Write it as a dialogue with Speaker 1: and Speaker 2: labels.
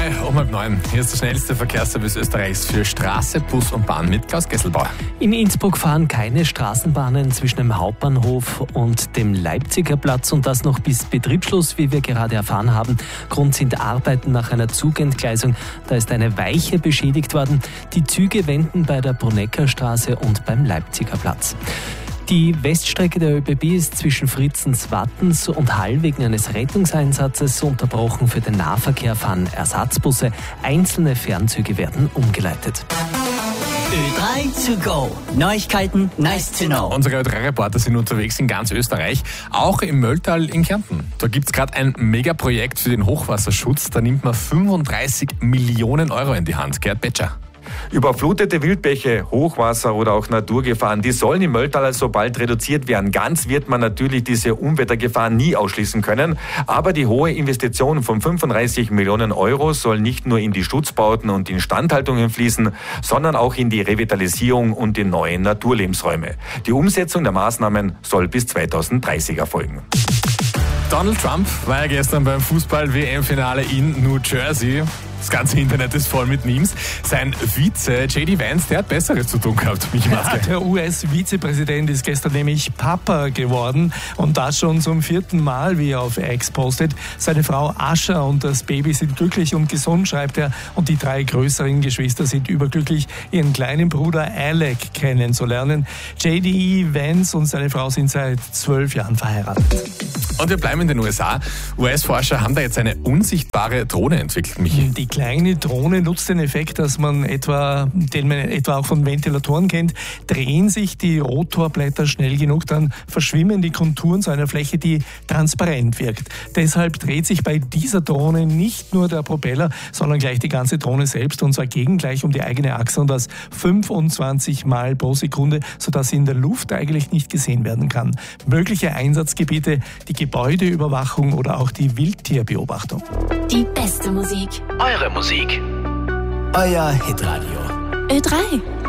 Speaker 1: Um 8:30. Hier ist der schnellste Verkehrsservice Österreichs für Straße, Bus und Bahn mit Klaus Gesselbauer.
Speaker 2: In Innsbruck fahren keine Straßenbahnen zwischen dem Hauptbahnhof und dem Leipziger Platz und das noch bis Betriebsschluss, wie wir gerade erfahren haben. Grund sind Arbeiten nach einer Zugentgleisung. Da ist eine Weiche beschädigt worden. Die Züge wenden bei der Brunecker Straße und beim Leipziger Platz. Die Weststrecke der ÖBB ist zwischen Fritzens-Wattens und Hall wegen eines Rettungseinsatzes unterbrochen. Für den Nahverkehr fahren Ersatzbusse. Einzelne Fernzüge werden umgeleitet.
Speaker 3: Ö3 to go. Neuigkeiten, nice to know.
Speaker 1: Unsere Ö3-Reporter sind unterwegs in ganz Österreich, auch im Mölltal in Kärnten. Da gibt es gerade ein Megaprojekt für den Hochwasserschutz. Da nimmt man 35 Millionen Euro in die Hand. Gerd Betscher.
Speaker 4: Überflutete Wildbäche, Hochwasser oder auch Naturgefahren, die sollen im Mölltal also bald reduziert werden. Ganz wird man natürlich diese Unwettergefahren nie ausschließen können. Aber die hohe Investition von 35 Millionen Euro soll nicht nur in die Schutzbauten und Instandhaltungen fließen, sondern auch in die Revitalisierung und die neuen Naturlebensräume. Die Umsetzung der Maßnahmen soll bis 2030 erfolgen.
Speaker 1: Donald Trump war ja gestern beim Fußball-WM-Finale in New Jersey. Das ganze Internet ist voll mit Memes. Sein Vize, J.D. Vance, der hat Besseres zu tun gehabt.
Speaker 5: Ja, der US-Vizepräsident ist gestern nämlich Papa geworden und das schon zum 4. Mal, wie er auf X postet. Seine Frau Asha und das Baby sind glücklich und gesund, schreibt er. Und die 3 größeren Geschwister sind überglücklich, ihren kleinen Bruder Alec kennenzulernen. J.D. Vance und seine Frau sind seit 12 Jahren verheiratet.
Speaker 1: Und wir bleiben in den USA. US-Forscher haben da jetzt eine unsichtbare Drohne entwickelt, Michi.
Speaker 5: Die kleine Drohne nutzt den Effekt, den man etwa auch von Ventilatoren kennt. Drehen sich die Rotorblätter schnell genug, dann verschwimmen die Konturen zu einer Fläche, die transparent wirkt. Deshalb dreht sich bei dieser Drohne nicht nur der Propeller, sondern gleich die ganze Drohne selbst, und zwar gegengleich um die eigene Achse und das 25 Mal pro Sekunde, sodass sie in der Luft eigentlich nicht gesehen werden kann. Mögliche Einsatzgebiete: die Gebäudeüberwachung oder auch die Wildtierbeobachtung.
Speaker 6: Die beste Musik.
Speaker 3: Eure Musik. Euer Hitradio.
Speaker 6: Ö3.